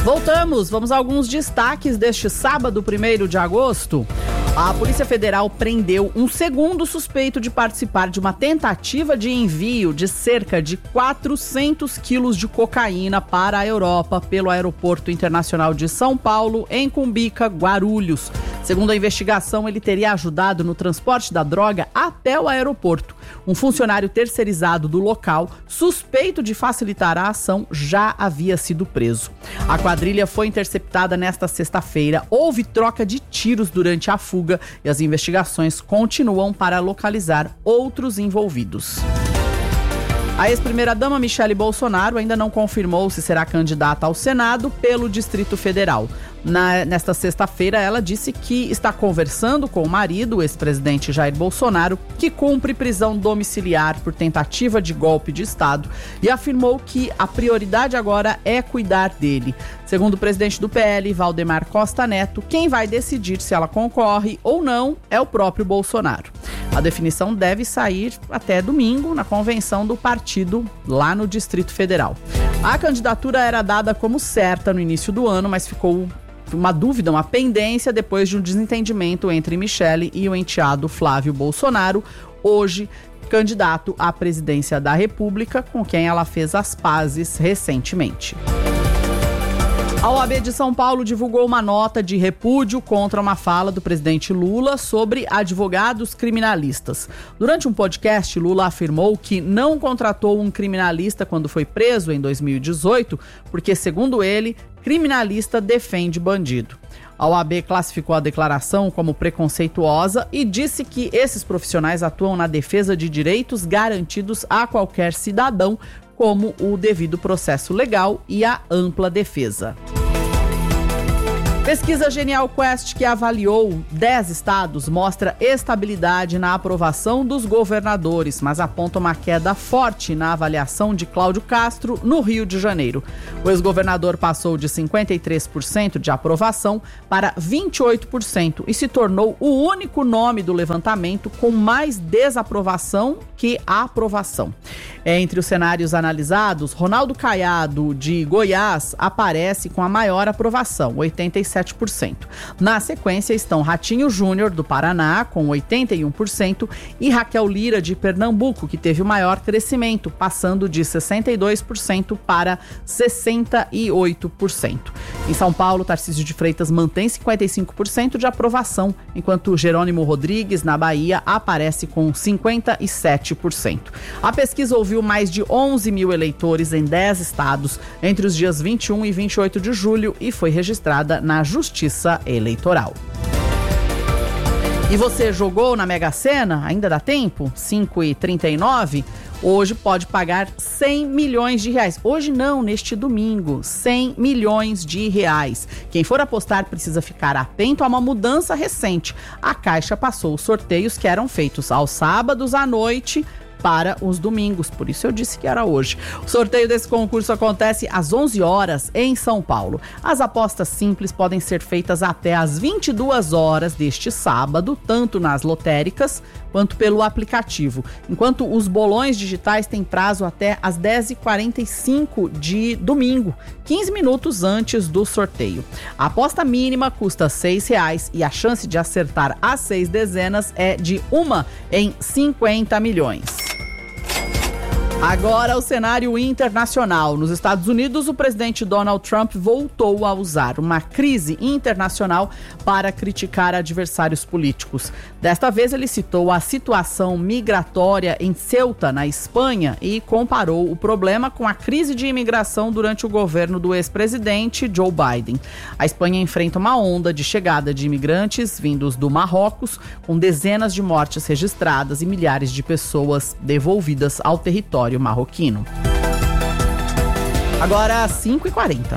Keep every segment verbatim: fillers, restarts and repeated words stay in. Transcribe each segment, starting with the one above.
Voltamos, vamos a alguns destaques deste sábado, primeiro de agosto. A Polícia Federal prendeu um segundo suspeito de participar de uma tentativa de envio de cerca de quatrocentos quilos de cocaína para a Europa pelo Aeroporto Internacional de São Paulo, em Cumbica, Guarulhos. Segundo a investigação, ele teria ajudado no transporte da droga até o aeroporto. Um funcionário terceirizado do local, suspeito de facilitar a ação, já havia sido preso. A quadrilha foi interceptada nesta sexta-feira. Houve troca de tiros durante a fuga e as investigações continuam para localizar outros envolvidos. A ex-primeira-dama Michele Bolsonaro ainda não confirmou se será candidata ao Senado pelo Distrito Federal. Na, nesta sexta-feira, ela disse que está conversando com o marido, o ex-presidente Jair Bolsonaro, que cumpre prisão domiciliar por tentativa de golpe de Estado, e afirmou que a prioridade agora é cuidar dele. Segundo o presidente do P L, Valdemar Costa Neto, quem vai decidir se ela concorre ou não é o próprio Bolsonaro. A definição deve sair até domingo na convenção do partido lá no Distrito Federal. A candidatura era dada como certa no início do ano, mas ficou uma dúvida, uma pendência depois de um desentendimento entre Michele e o enteado Flávio Bolsonaro, hoje candidato à presidência da República, com quem ela fez as pazes recentemente. A O A B de São Paulo divulgou uma nota de repúdio contra uma fala do presidente Lula sobre advogados criminalistas. Durante um podcast, Lula afirmou que não contratou um criminalista quando foi preso em dois mil e dezoito, porque, segundo ele, criminalista defende bandido. A O A B classificou a declaração como preconceituosa e disse que esses profissionais atuam na defesa de direitos garantidos a qualquer cidadão, como o devido processo legal e a ampla defesa. Pesquisa Genial Quest, que avaliou dez estados, mostra estabilidade na aprovação dos governadores, mas aponta uma queda forte na avaliação de Cláudio Castro no Rio de Janeiro. O ex-governador passou de cinquenta e três por cento de aprovação para vinte e oito por cento e se tornou o único nome do levantamento com mais desaprovação que aprovação. Entre os cenários analisados, Ronaldo Caiado, de Goiás, aparece com a maior aprovação, oitenta e sete por cento. Na sequência estão Ratinho Júnior, do Paraná, com oitenta e um por cento, e Raquel Lira, de Pernambuco, que teve o maior crescimento, passando de sessenta e dois por cento para sessenta e oito por cento. Em São Paulo, Tarcísio de Freitas mantém cinquenta e cinco por cento de aprovação, enquanto Jerônimo Rodrigues, na Bahia, aparece com cinquenta e sete por cento. A pesquisa ouviu mais de onze mil eleitores em dez estados entre os dias vinte e um e vinte e oito de julho e foi registrada na Justiça Eleitoral. E você jogou na Mega Sena? Ainda dá tempo? cinco e trinta e nove? Hoje pode pagar cem milhões de reais. Hoje não, neste domingo, cem milhões de reais. Quem for apostar precisa ficar atento a uma mudança recente. A Caixa passou os sorteios que eram feitos aos sábados à noite para os domingos, por isso eu disse que era hoje. O sorteio desse concurso acontece às onze horas em São Paulo. As apostas simples podem ser feitas até às vinte e duas horas deste sábado, tanto nas lotéricas quanto pelo aplicativo, enquanto os bolões digitais têm prazo até às dez e quarenta e cinco de domingo, quinze minutos antes do sorteio. A aposta mínima custa seis reais e a chance de acertar as seis dezenas é de uma em cinquenta milhões. Agora o cenário internacional. Nos Estados Unidos, o presidente Donald Trump voltou a usar uma crise internacional para criticar adversários políticos. Desta vez, ele citou a situação migratória em Ceuta, na Espanha, e comparou o problema com a crise de imigração durante o governo do ex-presidente Joe Biden. A Espanha enfrenta uma onda de chegada de imigrantes vindos do Marrocos, com dezenas de mortes registradas e milhares de pessoas devolvidas ao território marroquino. Agora, cinco e quarenta.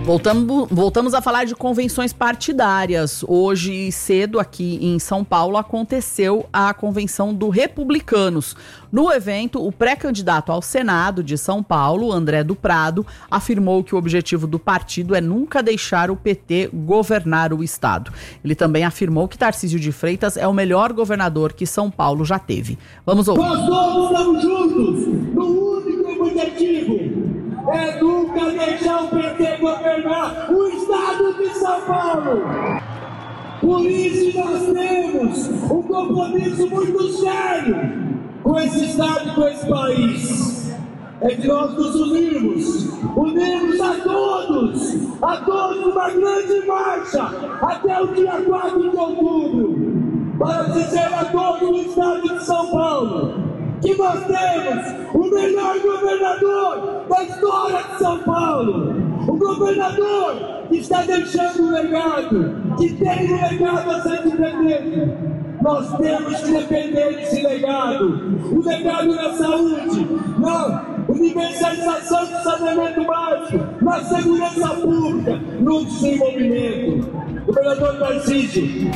Voltamos, voltamos a falar de convenções partidárias. Hoje cedo aqui em São Paulo aconteceu a convenção do Republicanos. No evento, o pré-candidato ao Senado de São Paulo, André do Prado, afirmou que o objetivo do partido é nunca deixar o P T governar o estado. Ele também afirmou que Tarcísio de Freitas é o melhor governador que São Paulo já teve. Vamos ouvir. Nós todos estamos juntos no único objetivo. É nunca deixar o P T governar o estado de São Paulo. Por isso nós temos um compromisso muito sério com esse estado e com esse país. É que nós nos unimos, unimos a todos, a todos uma grande marcha até o dia quatro de outubro, para dizer a todo o estado de São Paulo que nós temos o melhor governador da história de São Paulo. O governador que está deixando um legado, que tem um legado a ser defendido. Nós temos que defender esse legado. O legado na saúde, na universalização do saneamento básico, na segurança pública, no desenvolvimento. Governador Tarcísio.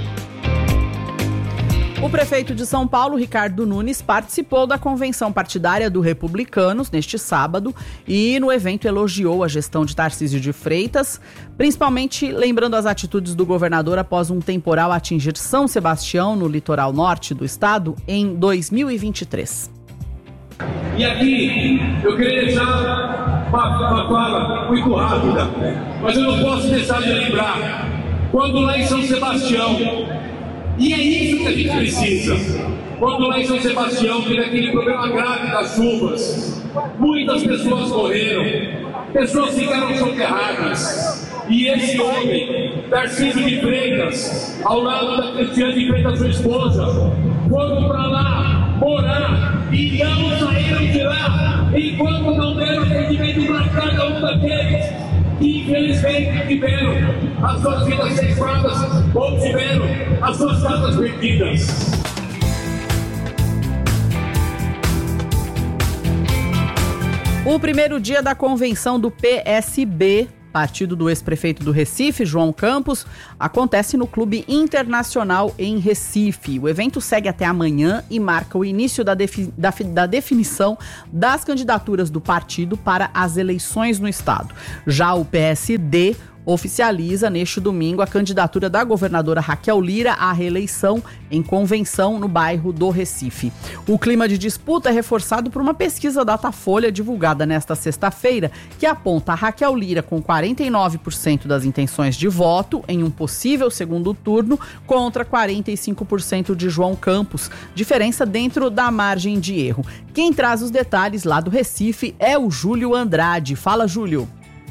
O prefeito de São Paulo, Ricardo Nunes, participou da convenção partidária do Republicanos neste sábado e no evento elogiou a gestão de Tarcísio de Freitas, principalmente lembrando as atitudes do governador após um temporal atingir São Sebastião, no litoral norte do estado, em dois mil e vinte e três. E aqui eu queria deixar uma, uma fala muito rápida, mas eu não posso deixar de lembrar, quando lá em São Sebastião, e é isso que a gente precisa. Quando lá em São Sebastião teve aquele problema grave das chuvas, muitas pessoas morreram, pessoas ficaram soterradas. E esse homem, Tarcísio de Freitas, ao lado da Cristiane de Freitas, sua esposa, foram para lá morar e não saíram de lá enquanto não deram atendimento para cada um daqueles que infelizmente tiveram as suas vidas ceifadas ou tiveram as suas casas perdidas. O primeiro dia da convenção do P S B, partido do ex-prefeito do Recife, João Campos, acontece no Clube Internacional em Recife. O evento segue até amanhã e marca o início da, defi- da, da definição das candidaturas do partido para as eleições no estado. Já o P S D oficializa neste domingo a candidatura da governadora Raquel Lira à reeleição em convenção no bairro do Recife. O clima de disputa é reforçado por uma pesquisa Datafolha divulgada nesta sexta-feira, que aponta a Raquel Lira com quarenta e nove por cento das intenções de voto em um possível segundo turno contra quarenta e cinco por cento de João Campos, diferença dentro da margem de erro. Quem traz os detalhes lá do Recife é o Júlio Andrade. Fala, Júlio.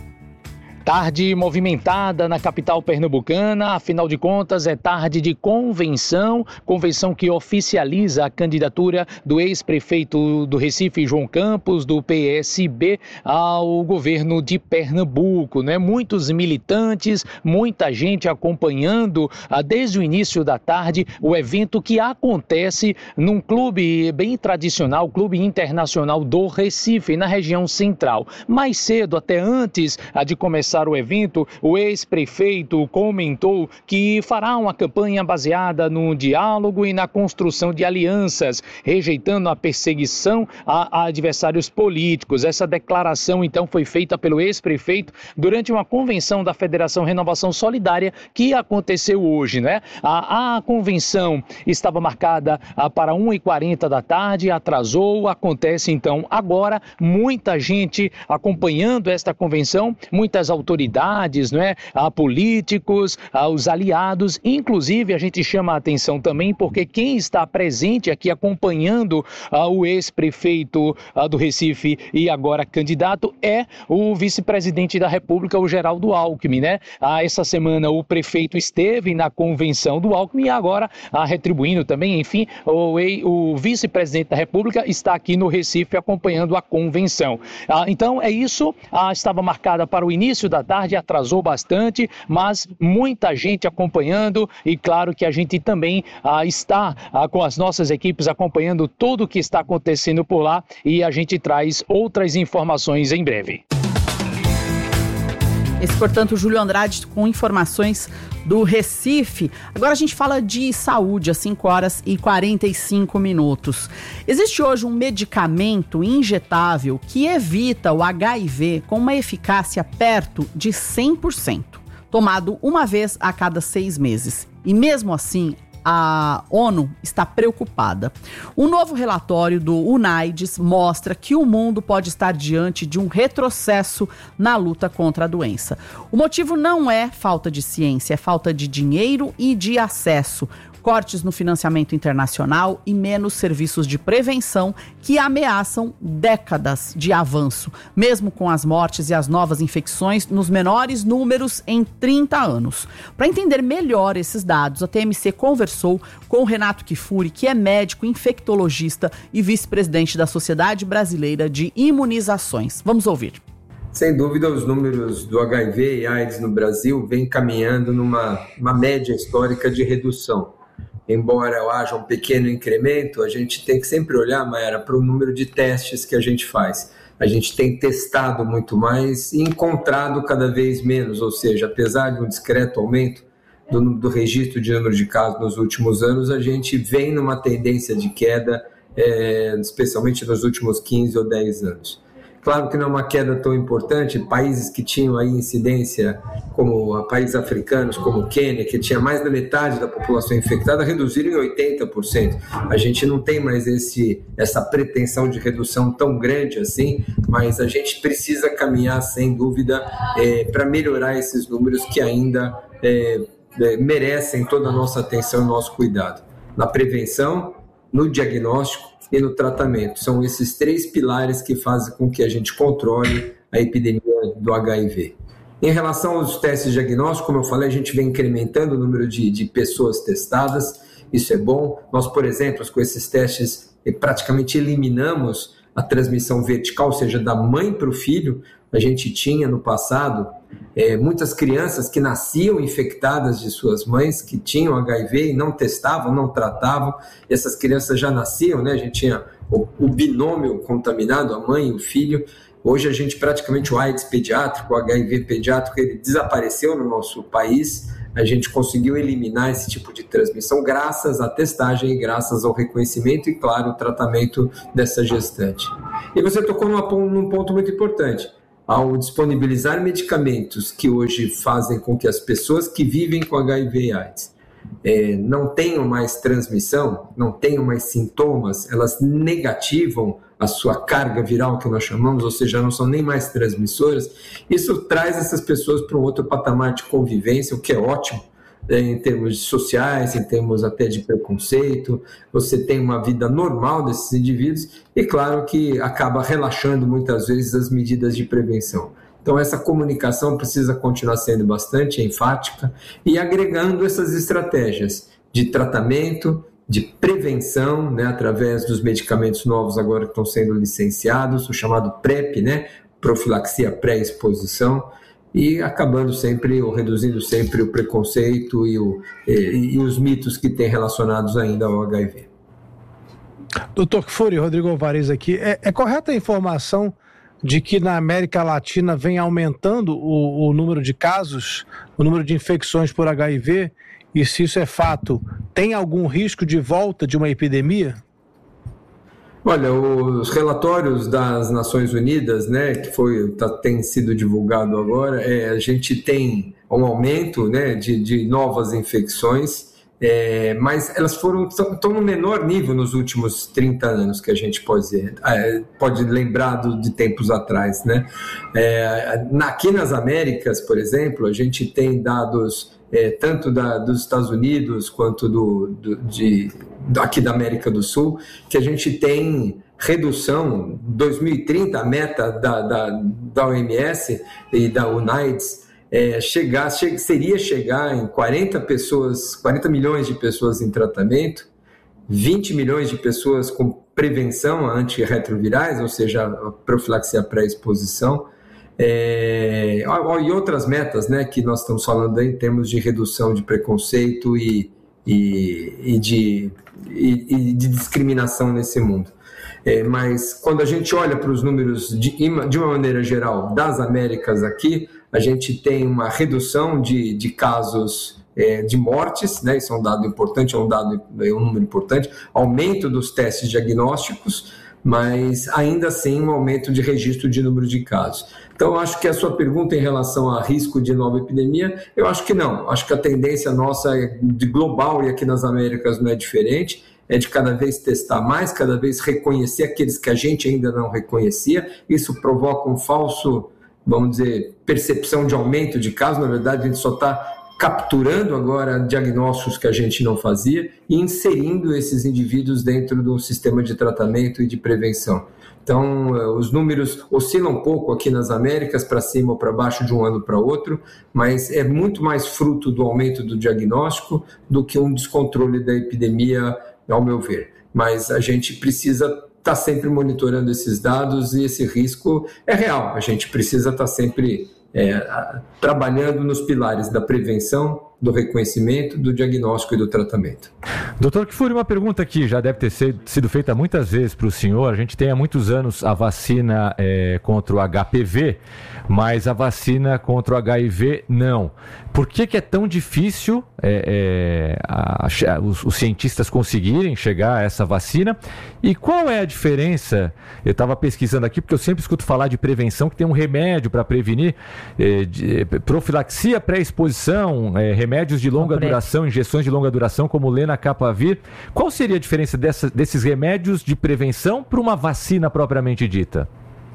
Tarde movimentada na capital pernambucana, afinal de contas é tarde de convenção, convenção que oficializa a candidatura do ex-prefeito do Recife, João Campos, do P S B, ao governo de Pernambuco, né? Muitos militantes, muita gente acompanhando ah, desde o início da tarde o evento que acontece num clube bem tradicional, o Clube Internacional do Recife, na região central. Mais cedo, até antes ah, de começar o evento, o ex-prefeito comentou que fará uma campanha baseada no diálogo e na construção de alianças, rejeitando a perseguição a, a adversários políticos. Essa declaração, então, foi feita pelo ex-prefeito durante uma convenção da Federação Renovação Solidária que aconteceu hoje, né? A, a convenção estava marcada a, para uma e quarenta da tarde, atrasou, acontece então agora, muita gente acompanhando esta convenção, muitas autoridades autoridades, não é? A políticos, aos aliados, inclusive a gente chama a atenção também porque quem está presente aqui acompanhando uh, o ex-prefeito uh, do Recife e agora candidato é o vice-presidente da República, o Geraldo Alckmin, né? Uh, essa semana o prefeito esteve na convenção do Alckmin e agora uh, retribuindo também, enfim, o, o vice-presidente da República está aqui no Recife acompanhando a convenção. Uh, então é isso, uh, estava marcada para o início da tarde, atrasou bastante, mas muita gente acompanhando e claro que a gente também ah, está ah, com as nossas equipes acompanhando tudo o que está acontecendo por lá e a gente traz outras informações em breve. Esse, portanto, Júlio Andrade com informações do Recife. Agora a gente fala de saúde, às cinco horas e quarenta e cinco minutos. Existe hoje um medicamento injetável que evita o H I V com uma eficácia perto de cem por cento, tomado uma vez a cada seis meses. E mesmo assim, a ONU está preocupada. Um novo relatório do UNAIDS mostra que o mundo pode estar diante de um retrocesso na luta contra a doença. O motivo não é falta de ciência, é falta de dinheiro e de acesso. Cortes no financiamento internacional e menos serviços de prevenção que ameaçam décadas de avanço, mesmo com as mortes e as novas infecções nos menores números em trinta anos. Para entender melhor esses dados, a T M C conversou com o Renato Kifuri, que é médico infectologista e vice-presidente da Sociedade Brasileira de Imunizações. Vamos ouvir. Sem dúvida, os números do H I V e AIDS no Brasil vêm caminhando numa uma média histórica de redução. Embora haja um pequeno incremento, a gente tem que sempre olhar, Mayara, para o número de testes que a gente faz. A gente tem testado muito mais e encontrado cada vez menos, ou seja, apesar de um discreto aumento do, do registro de número de casos nos últimos anos, a gente vem numa tendência de queda, é, especialmente nos últimos quinze ou dez anos. Claro que não é uma queda tão importante. Países que tinham aí incidência, como países africanos, como o Quênia, que tinha mais da metade da população infectada, reduziram em oitenta por cento. A gente não tem mais esse, essa pretensão de redução tão grande assim, mas a gente precisa caminhar, sem dúvida, é, para melhorar esses números que ainda é, é, merecem toda a nossa atenção e nosso cuidado. Na prevenção, no diagnóstico e no tratamento. São esses três pilares que fazem com que a gente controle a epidemia do H I V. Em relação aos testes diagnósticos, como eu falei, a gente vem incrementando o número de, de pessoas testadas, isso é bom. Nós, por exemplo, com esses testes, praticamente eliminamos a transmissão vertical, ou seja, da mãe para o filho. A gente tinha no passado é, muitas crianças que nasciam infectadas de suas mães, que tinham H I V e não testavam, não tratavam. E essas crianças já nasciam, né? A gente tinha o, o binômio contaminado, a mãe e o filho. Hoje a gente praticamente o AIDS pediátrico, o H I V pediátrico, ele desapareceu no nosso país. A gente conseguiu eliminar esse tipo de transmissão graças à testagem e graças ao reconhecimento e, claro, o tratamento dessa gestante. E você tocou numa, num ponto muito importante. Ao disponibilizar medicamentos que hoje fazem com que as pessoas que vivem com H I V e AIDS é, não tenham mais transmissão, não tenham mais sintomas, elas negativam a sua carga viral, que nós chamamos, ou seja, não são nem mais transmissoras, isso traz essas pessoas para um outro patamar de convivência, o que é ótimo, né, em termos sociais, em termos até de preconceito. Você tem uma vida normal desses indivíduos e, claro, que acaba relaxando muitas vezes as medidas de prevenção. Então, essa comunicação precisa continuar sendo bastante enfática e agregando essas estratégias de tratamento, de prevenção, né, através dos medicamentos novos agora que estão sendo licenciados, o chamado PrEP, né, profilaxia pré-exposição, e acabando sempre, ou reduzindo sempre o preconceito e, o, e, e os mitos que tem relacionados ainda ao H I V. doutor Kifuri, Rodrigo Alvarez aqui. É, é correta a informação de que na América Latina vem aumentando o, o número de casos, o número de infecções por H I V? E se isso é fato, tem algum risco de volta de uma epidemia? Olha, os relatórios das Nações Unidas, né, que foi, tá, tem sido divulgado agora, é, a gente tem um aumento, né, de, de novas infecções, é, mas elas foram estão no menor nível nos últimos trinta anos, que a gente pode, é, pode lembrar do, de tempos atrás, né? É, aqui nas Américas, por exemplo, a gente tem dados É, tanto da, dos Estados Unidos quanto do, do, de, aqui da América do Sul, que a gente tem redução, dois mil e trinta, a meta da, da, da O M S e da UNAIDS é, chegar, che, seria chegar em quarenta pessoas, quarenta milhões de pessoas em tratamento, vinte milhões de pessoas com prevenção a antirretrovirais, ou seja, a profilaxia pré-exposição, É, e outras metas, né, que nós estamos falando aí, em termos de redução de preconceito e, e, e, de, e, e de discriminação nesse mundo. É, mas quando a gente olha para os números de, de uma maneira geral das Américas aqui, a gente tem uma redução de, de casos é, de mortes, né? Isso é um dado importante, é um dado, é um número importante, aumento dos testes diagnósticos, mas ainda assim um aumento de registro de número de casos. Então, eu acho que a sua pergunta em relação a risco de nova epidemia, eu acho que não. Acho que a tendência nossa é de global, e aqui nas Américas não é diferente, é de cada vez testar mais, cada vez reconhecer aqueles que a gente ainda não reconhecia. Isso provoca um falso, vamos dizer, percepção de aumento de casos. Na verdade, a gente só está capturando agora diagnósticos que a gente não fazia e inserindo esses indivíduos dentro do sistema de tratamento e de prevenção. Então, os números oscilam um pouco aqui nas Américas, para cima ou para baixo de um ano para outro, mas é muito mais fruto do aumento do diagnóstico do que um descontrole da epidemia, ao meu ver. Mas a gente precisa estar sempre monitorando esses dados e esse risco é real. A gente precisa estar sempre é, trabalhando nos pilares da prevenção, do reconhecimento, do diagnóstico e do tratamento. Doutor Kfouri, uma pergunta que já deve ter sido feita muitas vezes para o senhor. A gente tem há muitos anos a vacina é, contra o H P V, mas a vacina contra o H I V não. Por que, que é tão difícil é, é, a, a, os, os cientistas conseguirem chegar a essa vacina? E qual é a diferença? Eu estava pesquisando aqui, porque eu sempre escuto falar de prevenção, que tem um remédio para prevenir é, de, profilaxia pré-exposição, é, remédios de longa duração, injeções de longa duração, como Lenacapavir. Qual seria a diferença dessa, desses remédios de prevenção para uma vacina propriamente dita?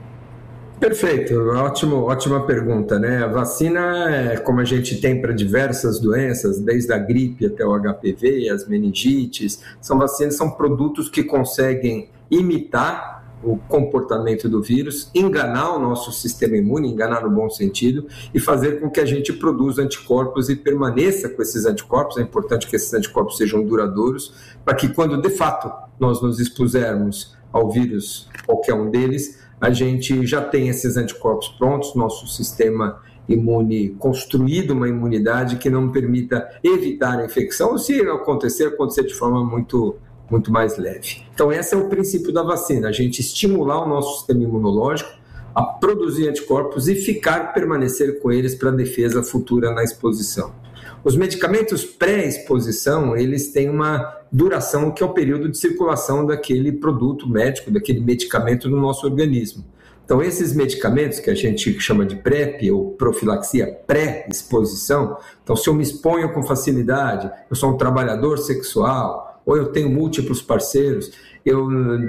Perfeito, ótimo, ótima pergunta, né? A vacina, é, como a gente tem para diversas doenças, desde a gripe até o H P V, as meningites, são vacinas, são produtos que conseguem imitar o comportamento do vírus, enganar o nosso sistema imune, enganar no bom sentido, e fazer com que a gente produza anticorpos e permaneça com esses anticorpos. É importante que esses anticorpos sejam duradouros, para que quando de fato nós nos expusermos ao vírus, qualquer um deles, a gente já tem esses anticorpos prontos, nosso sistema imune construído, uma imunidade que não permita evitar a infecção, ou se acontecer, acontecer de forma muito muito mais leve. Então, esse é o princípio da vacina, a gente estimular o nosso sistema imunológico a produzir anticorpos e ficar, permanecer com eles para a defesa futura na exposição. Os medicamentos pré-exposição, eles têm uma duração que é o período de circulação daquele produto médico, daquele medicamento no nosso organismo. Então, esses medicamentos que a gente chama de PrEP, ou profilaxia pré-exposição, então, se eu me exponho com facilidade, eu sou um trabalhador sexual, ou eu tenho múltiplos parceiros, eu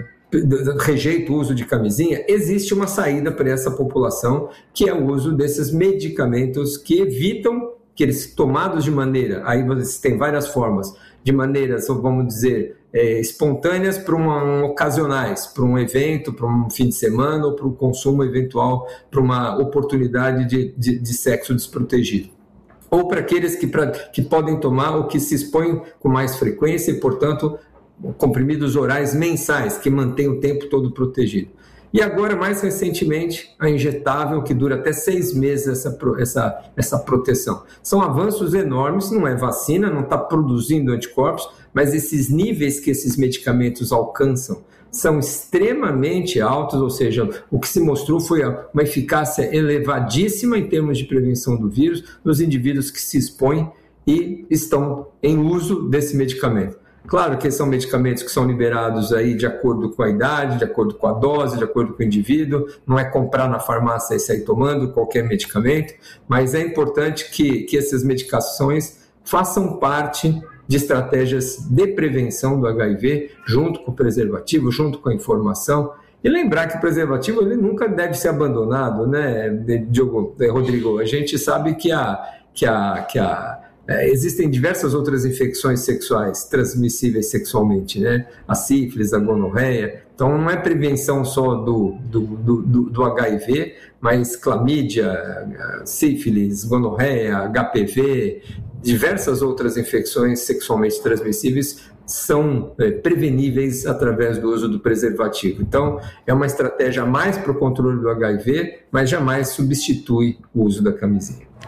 rejeito o uso de camisinha, existe uma saída para essa população, que é o uso desses medicamentos que evitam que eles, tomados de maneira, aí você tem várias formas, de maneiras, vamos dizer, é, espontâneas para uma, ocasionais, para um evento, para um fim de semana, ou para o consumo eventual, para uma oportunidade de, de, de sexo desprotegido. Ou para aqueles que, pra, que podem tomar ou que se expõem com mais frequência e, portanto, comprimidos orais mensais, que mantêm o tempo todo protegido. E agora, mais recentemente, a injetável, que dura até seis meses essa, essa, essa proteção. São avanços enormes, não é vacina, não está produzindo anticorpos, mas esses níveis que esses medicamentos alcançam são extremamente altos, ou seja, o que se mostrou foi uma eficácia elevadíssima em termos de prevenção do vírus nos indivíduos que se expõem e estão em uso desse medicamento. Claro que são medicamentos que são liberados aí de acordo com a idade, de acordo com a dose, de acordo com o indivíduo, não é comprar na farmácia e sair tomando qualquer medicamento, mas é importante que, que essas medicações façam parte de estratégias de prevenção do H I V, junto com o preservativo, junto com a informação. E lembrar que o preservativo ele nunca deve ser abandonado, né, Diogo, Rodrigo? A gente sabe que, a, que, a, que a, é, existem diversas outras infecções sexuais transmissíveis sexualmente, né? A sífilis, a gonorreia. Então, não é prevenção só do, do, do, do, do H I V, mas clamídia, sífilis, gonorreia, H P V, diversas outras infecções sexualmente transmissíveis são é, preveníveis através do uso do preservativo. Então, é uma estratégia mais para o controle do H I V, mas jamais substitui o uso da camisinha.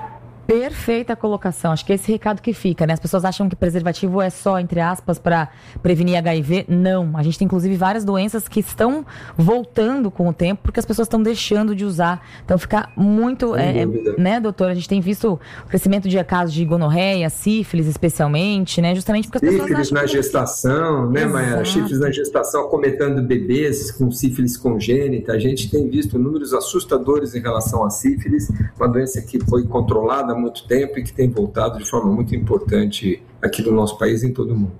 Perfeita a colocação, acho que é esse recado que fica, né? As pessoas acham que preservativo é só, entre aspas, para prevenir H I V. Não, a gente tem inclusive várias doenças que estão voltando com o tempo porque as pessoas estão deixando de usar. Então fica muito, é, é, né, doutora? A gente tem visto o crescimento de casos de gonorreia, sífilis especialmente, né? Justamente porque as sífilis pessoas acham na que... gestação, né, Mayara? Sífilis na gestação acometendo bebês com sífilis congênita. A gente tem visto números assustadores em relação à sífilis, uma doença que foi controlada há muito tempo e que tem voltado de forma muito importante aqui no nosso país e em todo o mundo.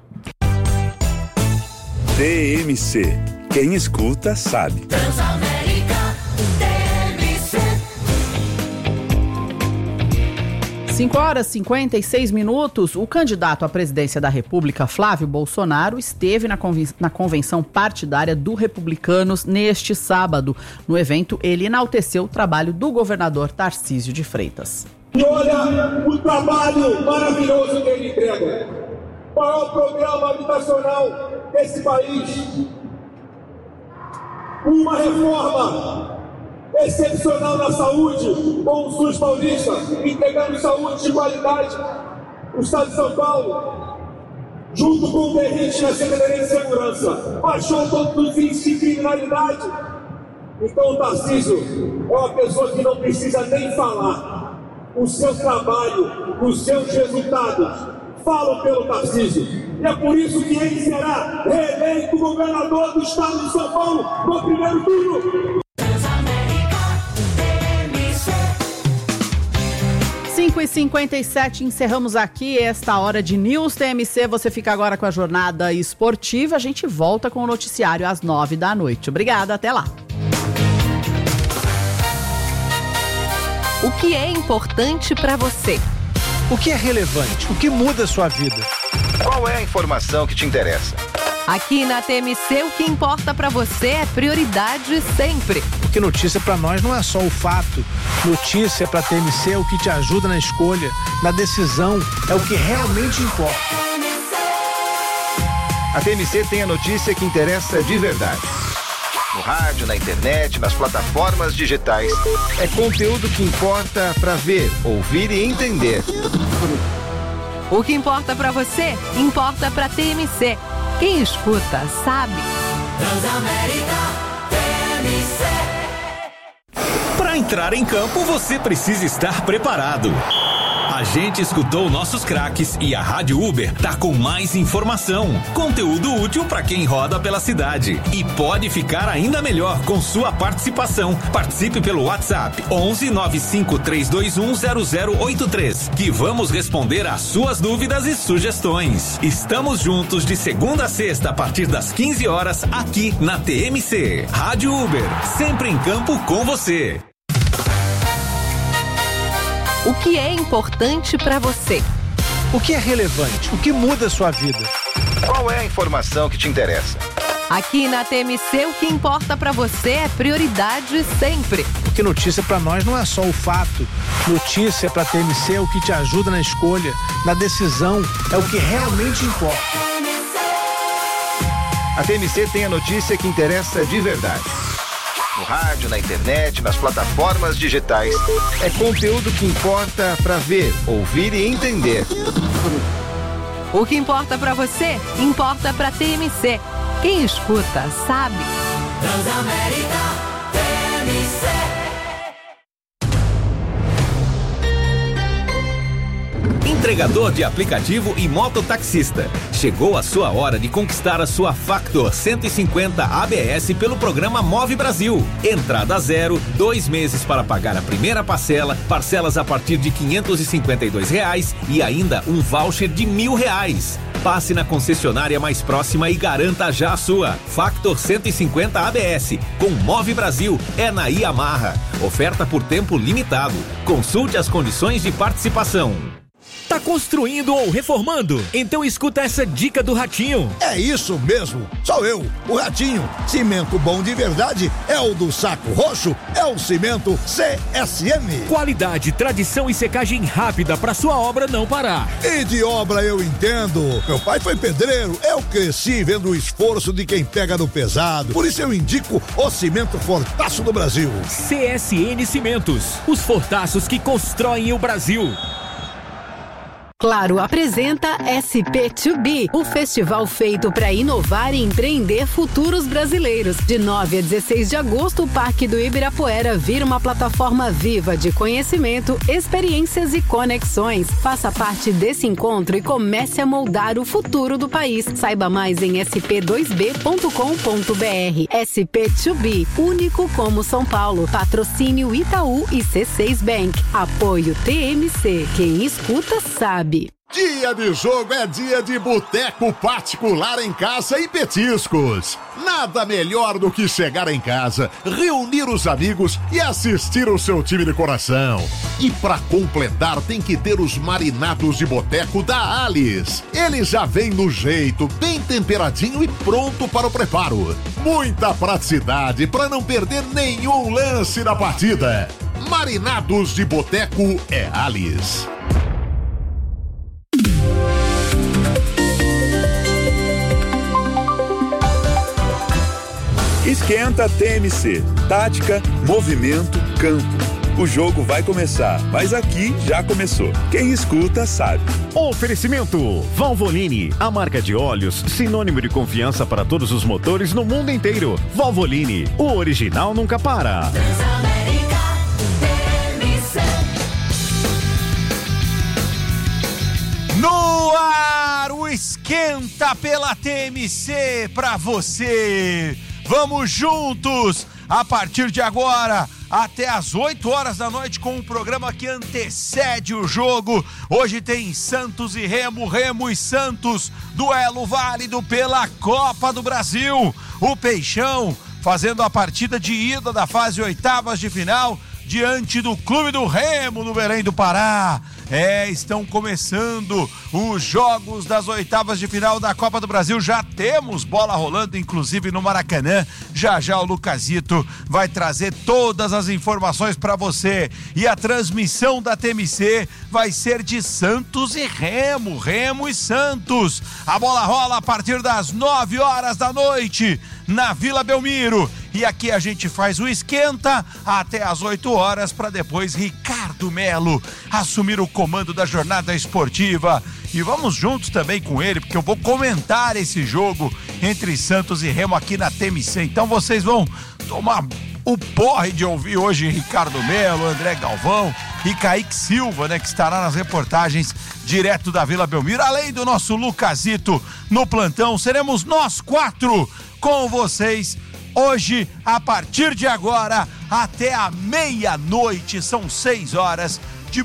T M C. Quem escuta sabe. Transamérica T M C. cinco horas e cinquenta e seis minutos, o candidato à presidência da República, Flávio Bolsonaro, esteve na, conven- na convenção partidária do Republicanos neste sábado. No evento, ele enalteceu o trabalho do governador Tarcísio de Freitas. E olha o trabalho maravilhoso que ele entrega. O maior programa habitacional desse país. Uma reforma excepcional na saúde, com o SUS paulista, entregando saúde de qualidade no estado de São Paulo, junto com o Berrite na Secretaria de Segurança. Baixou todos os índices de criminalidade. Então o Tarcísio é uma pessoa que não precisa nem falar. O seu trabalho, os seus resultados falam pelo Tarcísio. E é por isso que ele será reeleito governador do estado de São Paulo no primeiro turno. cinco e cinquenta e sete, encerramos aqui esta hora de News T M C. Você fica agora com a jornada esportiva. A gente volta com o noticiário às nove da noite. Obrigada, até lá. O que é importante para você? O que é relevante? O que muda a sua vida? Qual é a informação que te interessa? Aqui na T M C, o que importa para você é prioridade sempre. Porque notícia para nós não é só o fato. Notícia para T M C é o que te ajuda na escolha, na decisão, é o que realmente importa. A T M C tem a notícia que interessa de verdade. No rádio, na internet, nas plataformas digitais. É conteúdo que importa para ver, ouvir e entender. O que importa para você, importa para T M C. Quem escuta, sabe. Transamérica T M C. Para entrar em campo, você precisa estar preparado. A gente escutou nossos craques e a Rádio Uber tá com mais informação, conteúdo útil para quem roda pela cidade. E pode ficar ainda melhor com sua participação. Participe pelo WhatsApp onze nove cinco três dois um zero zero oito três, que vamos responder às suas dúvidas e sugestões. Estamos juntos de segunda a sexta a partir das quinze horas aqui na T M C. Rádio Uber, sempre em campo com você. O que é importante para você? O que é relevante? O que muda a sua vida? Qual é a informação que te interessa? Aqui na T M C, o que importa para você é prioridade sempre. Porque notícia para nós não é só o fato. Notícia para T M C é o que te ajuda na escolha, na decisão, é o que realmente importa. A T M C tem a notícia que interessa de verdade. No rádio, na internet, nas plataformas digitais. É conteúdo que importa para ver, ouvir e entender. O que importa para você, importa para T M C. Quem escuta, sabe. Transamérica T M C. Entregador de aplicativo e mototaxista. Chegou a sua hora de conquistar a sua Factor cento e cinquenta A B S pelo programa Move Brasil. Entrada zero, dois meses para pagar a primeira parcela, parcelas a partir de quinhentos e cinquenta e dois reais e ainda um voucher de mil reais. Passe na concessionária mais próxima e garanta já a sua. Factor cento e cinquenta A B S. Com Move Brasil é na Yamaha. Oferta por tempo limitado. Consulte as condições de participação. Tá Tá construindo ou reformando? Então escuta essa dica do Ratinho. É isso mesmo, sou eu, o Ratinho. Cimento bom de verdade é o do Saco Roxo, é o cimento C S M. Qualidade, tradição e secagem rápida para sua obra não parar. E de obra eu entendo. Meu pai foi pedreiro, eu cresci vendo o esforço de quem pega no pesado. Por isso eu indico o cimento Fortaço do Brasil. C S N Cimentos, os fortaços que constroem o Brasil. Claro apresenta S P dois B, o festival feito para inovar e empreender futuros brasileiros. De nove a dezesseis de agosto, o Parque do Ibirapuera vira uma plataforma viva de conhecimento, experiências e conexões. Faça parte desse encontro e comece a moldar o futuro do país. Saiba mais em s p dois b ponto com ponto b r. S P dois B, único como São Paulo. Patrocínio Itaú e C seis Bank. Apoio T M C. Quem escuta sabe. Dia de jogo é dia de boteco particular em casa e petiscos. Nada melhor do que chegar em casa, reunir os amigos e assistir o seu time de coração. E pra completar tem que ter os marinados de boteco da Alice. Ele já vem no jeito, bem temperadinho e pronto para o preparo. Muita praticidade para não perder nenhum lance da partida. Marinados de boteco é Alice. Esquenta T M C. Tática, movimento, campo. O jogo vai começar, mas aqui já começou. Quem escuta sabe. Oferecimento Valvoline, a marca de óleos sinônimo de confiança para todos os motores no mundo inteiro. Valvoline, o original nunca para. No ar, o Esquenta pela T M C pra você. Vamos juntos, a partir de agora, até às oito horas da noite, com um programa que antecede o jogo. Hoje tem Santos e Remo, Remo e Santos, duelo válido pela Copa do Brasil. O Peixão fazendo a partida de ida da fase oitavas de final, diante do Clube do Remo, no Belém do Pará. É, estão começando os jogos das oitavas de final da Copa do Brasil. Já temos bola rolando, inclusive no Maracanã. Já já o Lucasito vai trazer todas as informações para você. E a transmissão da T M C vai ser de Santos e Remo, Remo e Santos. A bola rola a partir das nove horas da noite na Vila Belmiro. E aqui a gente faz o esquenta até às oito horas, para depois Ricardo Melo assumir o comando da jornada esportiva. E vamos juntos também com ele, porque eu vou comentar esse jogo entre Santos e Remo aqui na T M C. Então vocês vão tomar o porre de ouvir hoje Ricardo Melo, André Galvão e Kaique Silva, né, que estará nas reportagens direto da Vila Belmiro. Além do nosso Lucasito no plantão, seremos nós quatro com vocês hoje, a partir de agora, até a meia-noite. São seis horas de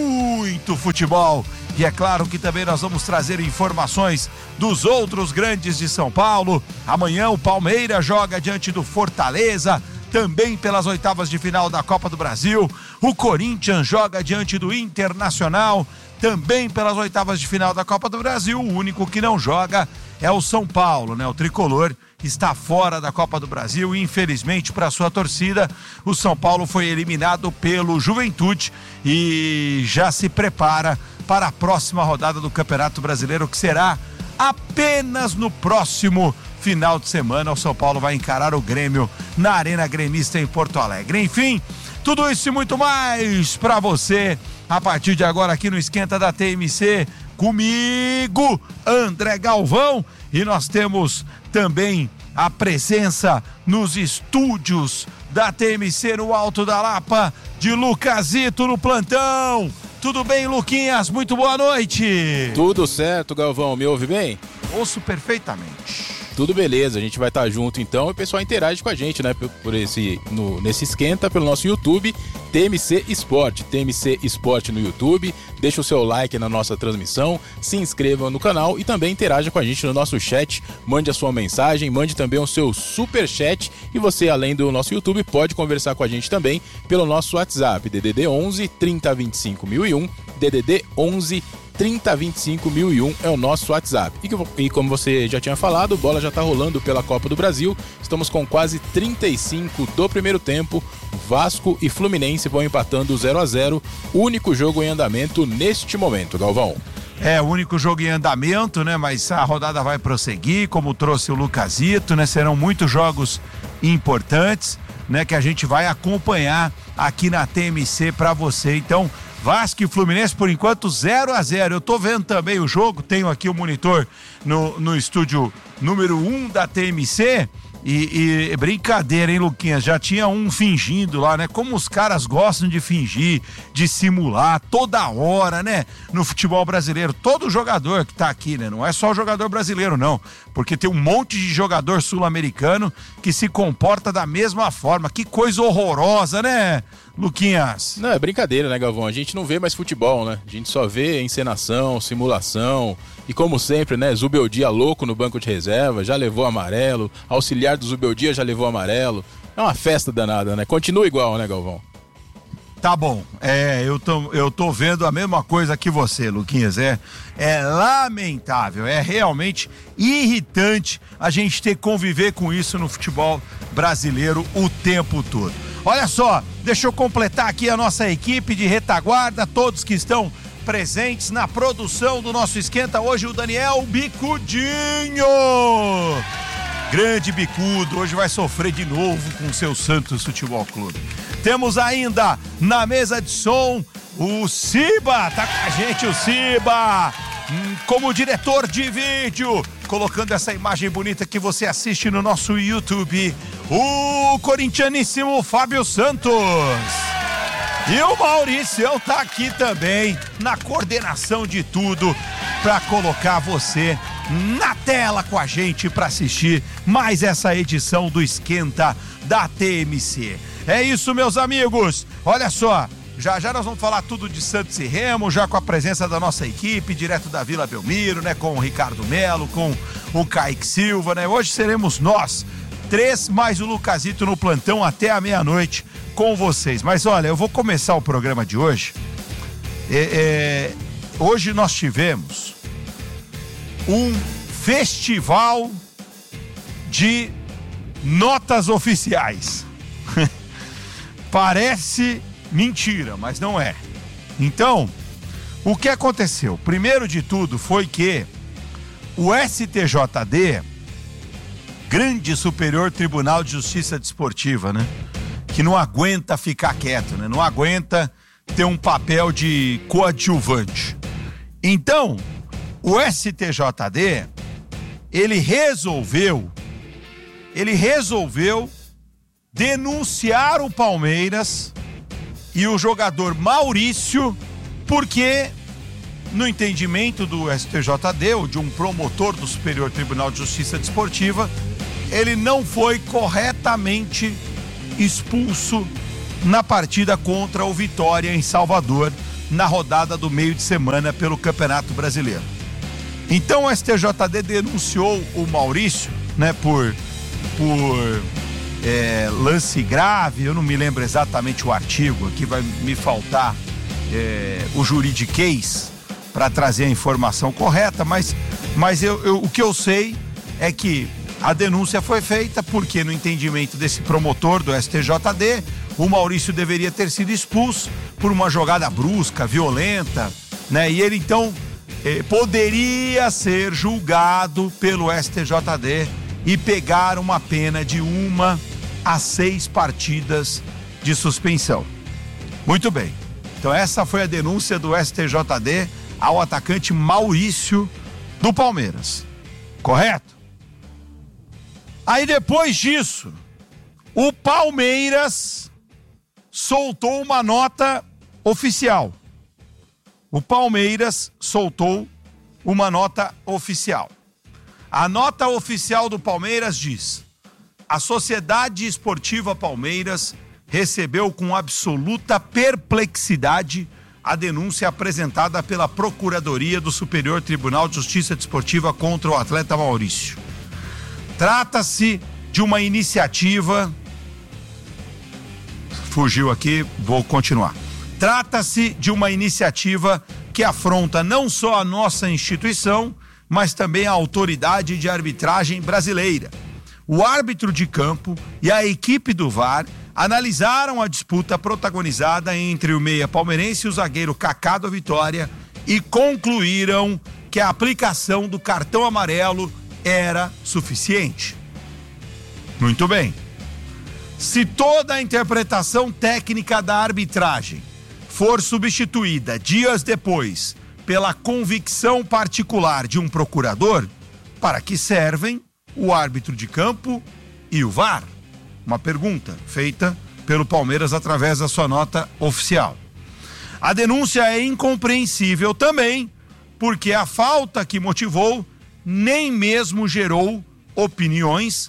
muito futebol. E é claro que também nós vamos trazer informações dos outros grandes de São Paulo. Amanhã o Palmeiras joga diante do Fortaleza, também pelas oitavas de final da Copa do Brasil. O Corinthians joga diante do Internacional, também pelas oitavas de final da Copa do Brasil. O único que não joga é o São Paulo, né? O tricolor está fora da Copa do Brasil e, infelizmente, para sua torcida, o São Paulo foi eliminado pelo Juventude e já se prepara para a próxima rodada do Campeonato Brasileiro, que será apenas no próximo final de semana. O São Paulo vai encarar o Grêmio na Arena Gremista em Porto Alegre. Enfim, tudo isso e muito mais para você a partir de agora aqui no Esquenta da T M C, comigo, André Galvão, e nós temos também a presença nos estúdios da T M C no Alto da Lapa de Lucasito no plantão. Tudo bem, Luquinhas? Muito boa noite. Tudo certo, Galvão. Me ouve bem? Ouço perfeitamente. Tudo beleza, a gente vai estar junto então e o pessoal interage com a gente, né, por, por esse, no, nesse esquenta pelo nosso YouTube, T M C Esporte, T M C Esporte no YouTube. Deixa o seu like na nossa transmissão, se inscreva no canal e também interaja com a gente no nosso chat, mande a sua mensagem, mande também o seu super chat e você, além do nosso YouTube, pode conversar com a gente também pelo nosso WhatsApp, D D D onze, trinta, vinte e cinco, mil e um, D D D onze, trinta, vinte e cinco, mil e um é o nosso WhatsApp. E, que, e como você já tinha falado, bola já tá rolando pela Copa do Brasil. Estamos com quase trinta e cinco do primeiro tempo. Vasco e Fluminense vão empatando zero a zero. Único jogo em andamento neste momento, Galvão. É, o único jogo em andamento, né? Mas a rodada vai prosseguir, como trouxe o Lucasito, né? Serão muitos jogos importantes, né? Que a gente vai acompanhar aqui na T M C pra você. Então, Vasco e Fluminense, por enquanto, zero a zero. Eu tô vendo também o jogo, tenho aqui o monitor no, no estúdio número um da T M C. E, e brincadeira, hein, Luquinhas? Já tinha um fingindo lá, né? Como os caras gostam de fingir, de simular toda hora, né? No futebol brasileiro. Todo jogador que tá aqui, né? Não é só o jogador brasileiro, não. Porque tem um monte de jogador sul-americano que se comporta da mesma forma. Que coisa horrorosa, né, Luquinhas? Não, é brincadeira, né, Galvão? A gente não vê mais futebol, né? A gente só vê encenação, simulação. E como sempre, né, Zubeldia louco no banco de reserva, já levou amarelo, auxiliar do Zubeldia já levou amarelo. É uma festa danada, né? Continua igual, né, Galvão? Tá bom, é, eu tô, eu tô vendo a mesma coisa que você, Luquinhas, é, é lamentável, é realmente irritante a gente ter que conviver com isso no futebol brasileiro o tempo todo. Olha só, deixa eu completar aqui a nossa equipe de retaguarda, todos que estão presentes na produção do nosso Esquenta. Hoje o Daniel Bicudinho, grande bicudo, hoje vai sofrer de novo com o seu Santos Futebol Clube. Temos ainda na mesa de som o Ciba, tá com a gente o Ciba, como diretor de vídeo, colocando essa imagem bonita que você assiste no nosso YouTube, o corintianíssimo Fábio Santos. E o Maurício tá aqui também na coordenação de tudo para colocar você na tela com a gente para assistir mais essa edição do Esquenta da T M C. É isso, meus amigos. Olha só, já já nós vamos falar tudo de Santos e Remo, já com a presença da nossa equipe, direto da Vila Belmiro, né? Com o Ricardo Melo, com o Kaique Silva, né? Hoje seremos nós, três mais o Lucasito no plantão até a meia-noite com vocês. Mas olha, eu vou começar o programa de hoje. É, é, hoje nós tivemos um festival de notas oficiais. Parece mentira, mas não é. Então, o que aconteceu? Primeiro de tudo foi que o S T J D, Grande Superior Tribunal de Justiça Desportiva, né? Que não aguenta ficar quieto, né? Não aguenta ter um papel de coadjuvante. Então, o S T J D, ele resolveu, ele resolveu denunciar o Palmeiras e o jogador Maurício, porque, no entendimento do S T J D, ou de um promotor do Superior Tribunal de Justiça Desportiva, ele não foi corretamente expulso na partida contra o Vitória em Salvador, na rodada do meio de semana pelo Campeonato Brasileiro. Então o S T J D denunciou o Maurício, né, por, por é, lance grave. Eu não me lembro exatamente o artigo, aqui vai me faltar é, o juridiquês para trazer a informação correta, mas, mas eu, eu, o que eu sei é que a denúncia foi feita porque, no entendimento desse promotor do S T J D, o Maurício deveria ter sido expulso por uma jogada brusca, violenta, né? E ele, então, eh, poderia ser julgado pelo S T J D e pegar uma pena de uma a seis partidas de suspensão. Muito bem. Então, essa foi a denúncia do S T J D ao atacante Maurício do Palmeiras. Correto? Aí depois disso, o Palmeiras soltou uma nota oficial. O Palmeiras soltou uma nota oficial. A nota oficial do Palmeiras diz: a Sociedade Esportiva Palmeiras recebeu com absoluta perplexidade a denúncia apresentada pela Procuradoria do Superior Tribunal de Justiça Desportiva contra o atleta Maurício. Trata-se de uma iniciativa... Fugiu aqui, vou continuar. Trata-se de uma iniciativa que afronta não só a nossa instituição, mas também a autoridade de arbitragem brasileira. O árbitro de campo e a equipe do V A R analisaram a disputa protagonizada entre o meia palmeirense e o zagueiro Kaká do Vitória e concluíram que a aplicação do cartão amarelo era suficiente. Muito bem. Se toda a interpretação técnica da arbitragem for substituída dias depois pela convicção particular de um procurador, para que servem o árbitro de campo e o V A R? Uma pergunta feita pelo Palmeiras através da sua nota oficial. A denúncia é incompreensível também, porque a falta que motivou nem mesmo gerou opiniões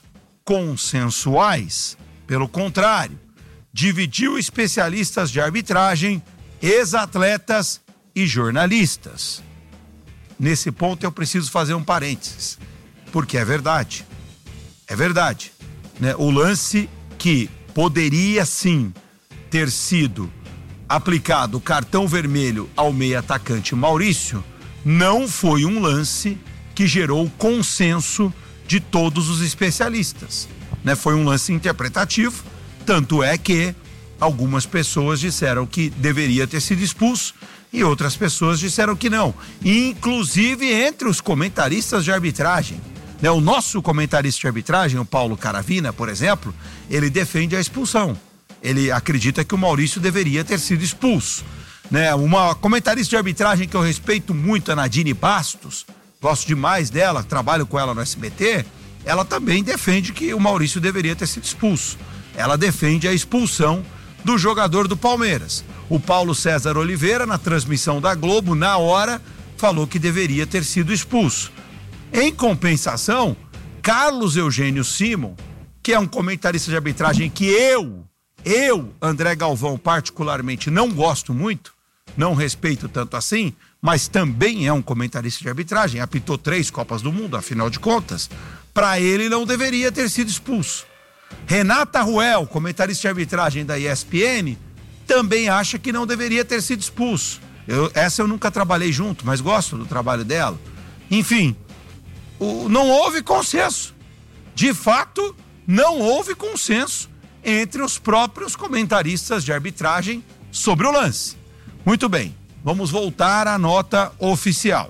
consensuais. Pelo contrário, dividiu especialistas de arbitragem, ex-atletas e jornalistas. Nesse ponto eu preciso fazer um parênteses, porque é verdade. É verdade. Né? O lance que poderia sim ter sido aplicado o cartão vermelho ao meio atacante Maurício não foi um lance que gerou consenso de todos os especialistas. Né? Foi um lance interpretativo, tanto é que algumas pessoas disseram que deveria ter sido expulso e outras pessoas disseram que não, inclusive entre os comentaristas de arbitragem. Né? O nosso comentarista de arbitragem, o Paulo Caravina, por exemplo, ele defende a expulsão. Ele acredita que o Maurício deveria ter sido expulso. Né? Uma comentarista de arbitragem que eu respeito muito, a Nadine Bastos, gosto demais dela, trabalho com ela no S B T, ela também defende que o Maurício deveria ter sido expulso. Ela defende a expulsão do jogador do Palmeiras. O Paulo César Oliveira, na transmissão da Globo, na hora, falou que deveria ter sido expulso. Em compensação, Carlos Eugênio Simon, que é um comentarista de arbitragem que eu, eu, André Galvão, particularmente não gosto muito, não respeito tanto assim, mas também é um comentarista de arbitragem, apitou três Copas do Mundo, afinal de contas, para ele não deveria ter sido expulso. Renata Ruel, comentarista de arbitragem da E S P N, também acha que não deveria ter sido expulso. Eu, essa eu nunca trabalhei junto, mas gosto do trabalho dela. Enfim, o, não houve consenso. De fato, não houve consenso entre os próprios comentaristas de arbitragem sobre o lance. Muito bem, vamos voltar à nota oficial.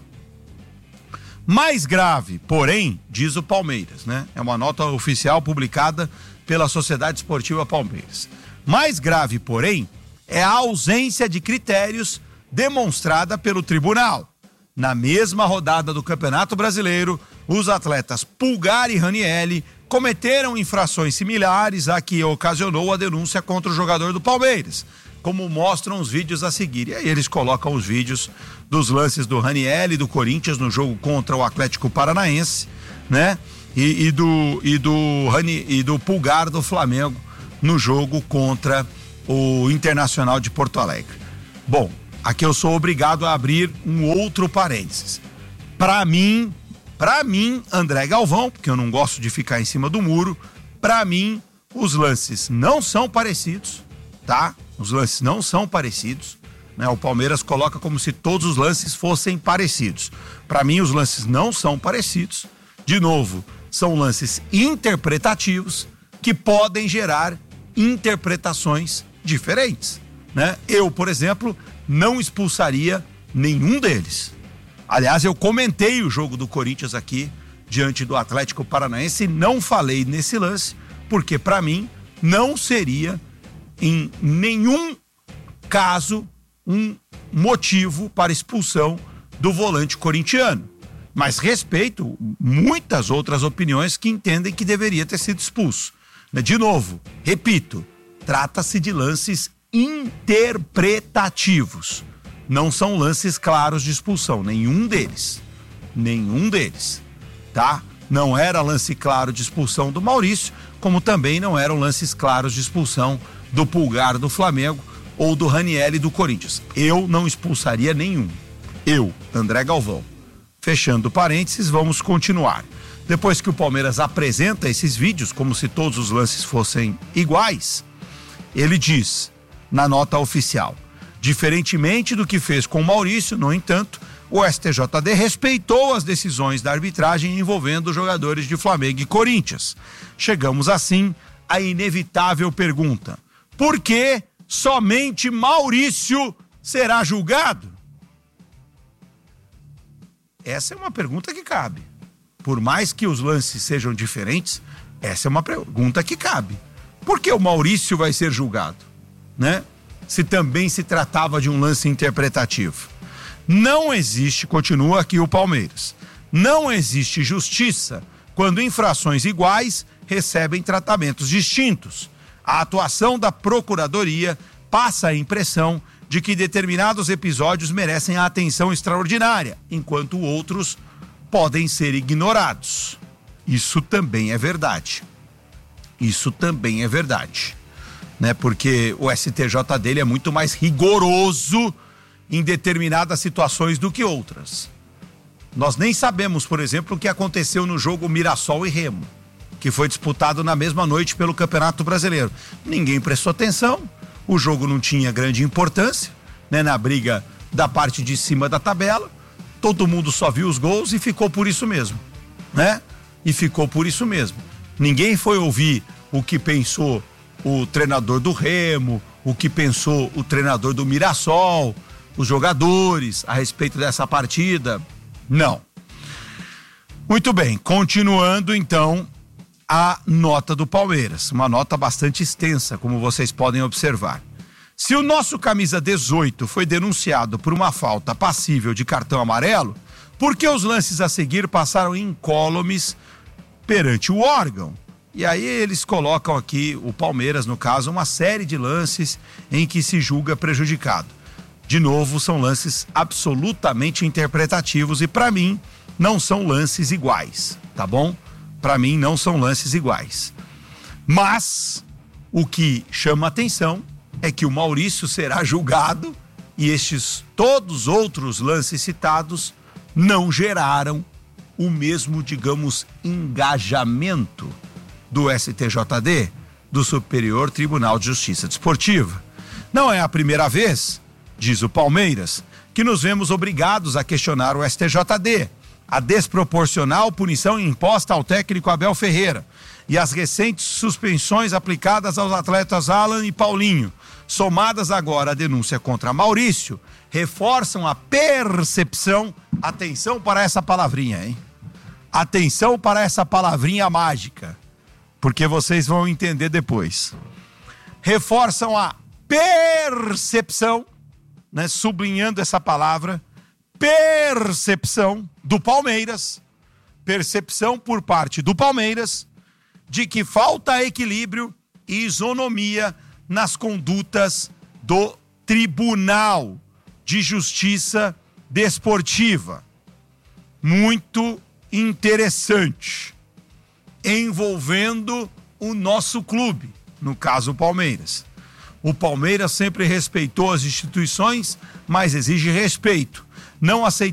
Mais grave, porém, diz o Palmeiras, né? É uma nota oficial publicada pela Sociedade Esportiva Palmeiras. Mais grave, porém, é a ausência de critérios demonstrada pelo tribunal. Na mesma rodada do Campeonato Brasileiro, os atletas Pulgar e Ranielli cometeram infrações similares à que ocasionou a denúncia contra o jogador do Palmeiras, como mostram os vídeos a seguir. E aí eles colocam os vídeos dos lances do Ranielli, do Corinthians, no jogo contra o Atlético Paranaense, né? E, e, do, e, do, Rani, e do Pulgar do Flamengo no jogo contra o Internacional de Porto Alegre. Bom, aqui eu sou obrigado a abrir um outro parênteses. Para mim, para mim, André Galvão, porque eu não gosto de ficar em cima do muro, para mim, os lances não são parecidos, tá? Os lances não são parecidos, né? O Palmeiras coloca como se todos os lances fossem parecidos. Para mim, os lances não são parecidos. De novo, são lances interpretativos que podem gerar interpretações diferentes, né? Eu, por exemplo, não expulsaria nenhum deles. Aliás, eu comentei o jogo do Corinthians aqui diante do Atlético Paranaense e não falei nesse lance, porque para mim não seria em nenhum caso um motivo para expulsão do volante corintiano. Mas respeito muitas outras opiniões que entendem que deveria ter sido expulso. De novo, repito, trata-se de lances interpretativos. Não são lances claros de expulsão, nenhum deles. Nenhum deles, tá? Não era lance claro de expulsão do Maurício, como também não eram lances claros de expulsão do Pulgar do Flamengo ou do Ranielli do Corinthians. Eu não expulsaria nenhum. Eu, André Galvão. Fechando parênteses, vamos continuar. Depois que o Palmeiras apresenta esses vídeos, como se todos os lances fossem iguais, ele diz, na nota oficial, Diferentemente do que fez com o Maurício, no entanto, o S T J D respeitou as decisões da arbitragem envolvendo os jogadores de Flamengo e Corinthians. Chegamos assim à inevitável pergunta: por que somente Maurício será julgado? Essa é uma pergunta que cabe. Por mais que os lances sejam diferentes, essa é uma pergunta que cabe. Por que o Maurício vai ser julgado, né? Se também se tratava de um lance interpretativo. Não existe, continua aqui o Palmeiras, não existe justiça quando infrações iguais recebem tratamentos distintos. A atuação da Procuradoria passa a impressão de que determinados episódios merecem a atenção extraordinária, enquanto outros podem ser ignorados. Isso também é verdade. Isso também é verdade. Né? Porque o S T J dele é muito mais rigoroso em determinadas situações do que outras. Nós nem sabemos, por exemplo, o que aconteceu no jogo Mirassol e Remo, que foi disputado na mesma noite pelo Campeonato Brasileiro. Ninguém prestou atenção, o jogo não tinha grande importância, né, na briga da parte de cima da tabela, todo mundo só viu os gols e ficou por isso mesmo, né? E ficou por isso mesmo. Ninguém foi ouvir o que pensou o treinador do Remo, o que pensou o treinador do Mirassol, os jogadores a respeito dessa partida. Não. Muito bem, continuando então a nota do Palmeiras, uma nota bastante extensa, como vocês podem observar. Se o nosso camisa dezoito foi denunciado por uma falta passível de cartão amarelo, por que os lances a seguir passaram incólumes perante o órgão? E aí eles colocam aqui, o Palmeiras no caso, uma série de lances em que se julga prejudicado. De novo, são lances absolutamente interpretativos e para mim não são lances iguais, tá bom? Para mim não são lances iguais. Mas o que chama atenção é que o Maurício será julgado e estes todos outros lances citados não geraram o mesmo, digamos, engajamento do S T J D, do Superior Tribunal de Justiça Desportiva. Não é a primeira vez, diz o Palmeiras, que nos vemos obrigados a questionar o S T J D, a desproporcional punição imposta ao técnico Abel Ferreira e as recentes suspensões aplicadas aos atletas Alan e Paulinho, somadas agora à denúncia contra Maurício, reforçam a percepção, atenção para essa palavrinha, hein? Atenção para essa palavrinha mágica, porque vocês vão entender depois. Reforçam a percepção, né, sublinhando essa palavra, percepção do Palmeiras, percepção por parte do Palmeiras, de que falta equilíbrio e isonomia nas condutas do Tribunal de Justiça Desportiva. Muito interessante, envolvendo o nosso clube, no caso o Palmeiras. O Palmeiras sempre respeitou as instituições, mas exige respeito. Não aceitou